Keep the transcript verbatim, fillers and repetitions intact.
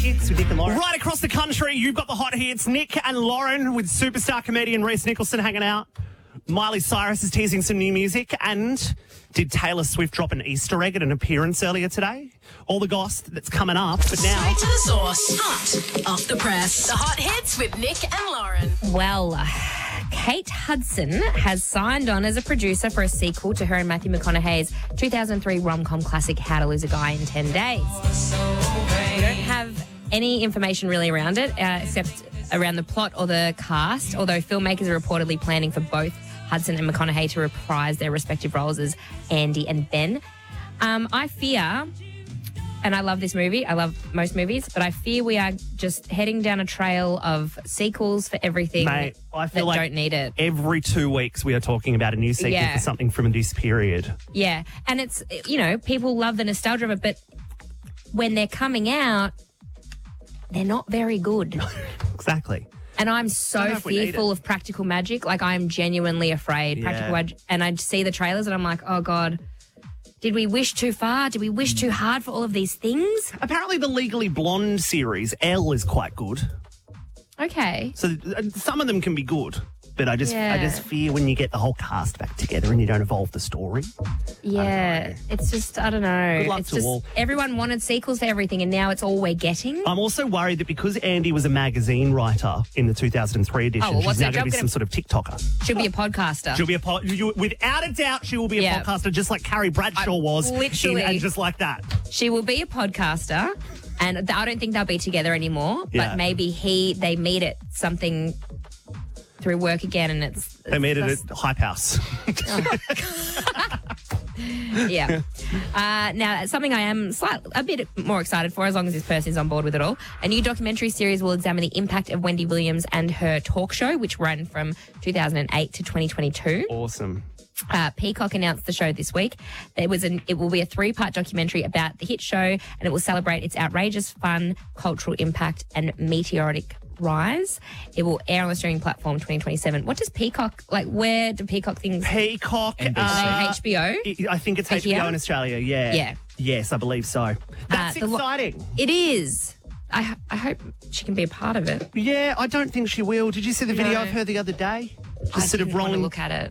Hits with Nick and Lauren. Right across the country, you've got the hot hits. Nick and Lauren with superstar comedian Reece Nicholson hanging out. Miley Cyrus is teasing some new music. And did Taylor Swift drop an Easter egg at an appearance earlier today? All the goss that's coming up. But now... Straight to the source. Hot off the press. The hot hits with Nick and Lauren. Well, Kate Hudson has signed on as a producer for a sequel to her and Matthew McConaughey's two thousand three rom-com classic How to Lose a Guy in ten days. We don't have any information really around it, uh, except around the plot or the cast, although filmmakers are reportedly planning for both Hudson and McConaughey to reprise their respective roles as Andy and Ben. Um, I fear, and I love this movie, I love most movies, but I fear we are just heading down a trail of sequels for everything Mate, I feel that like don't need it. every two weeks we are talking about a new sequel Yeah. for something from this period. Yeah, and it's, you know, people love the nostalgia of it, but when they're coming out, they're not very good. Exactly. And I'm I so don't know if we need fearful it. of practical magic. Like, I'm genuinely afraid. Yeah. Practical magic. And I see the trailers and I'm like, oh, God, did we wish too far? Did we wish too hard for all of these things? Apparently the Legally Blonde series, Elle, is quite good. Okay. So uh, some of them can be good. But I just, I Yeah. just fear when you get the whole cast back together and you don't evolve the story. Yeah. It's just, I don't know. Good luck it's to just, all. everyone wanted sequels for everything and now it's all we're getting. I'm also worried that because Andy was a magazine writer in the two thousand three edition, Oh, well, what's she's now her going to be job some gonna- sort of TikToker. She'll be a podcaster. She'll be a po- you, without a doubt, she will be a Yeah. podcaster, just like Carrie Bradshaw was, in- literally- and just like that. She will be a podcaster, and th- I don't think they'll be together anymore. Yeah. But maybe he, they meet at something through work again, and it's They made it that's- at Hype House. yeah. Uh, now, something I am slight, a bit more excited for, as long as this person is on board with it all. A new documentary series will examine the impact of Wendy Williams and her talk show, which ran from two thousand eight to twenty twenty-two. Awesome. Uh, Peacock announced the show this week. There was an, it will be a three-part documentary about the hit show, and it will celebrate its outrageous fun, cultural impact, and meteoric rise. It will air on the streaming platform twenty twenty-seven. What does Peacock, like, where do Peacock things... Peacock. Are uh, they H B O? I- I think it's H B O? H B O in Australia, yeah. Yeah. Yes, I believe so. That's the lo- exciting. It is. I, ho- I hope she can be a part of it. Yeah, I don't think she will. Did you see the video No. of her the other day? Just I sort of didn't want to rolling, look at it.